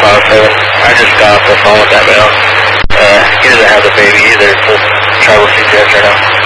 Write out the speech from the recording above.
507. I just got off the phone with that male. He doesn't have the baby either, so tribal CPS right now.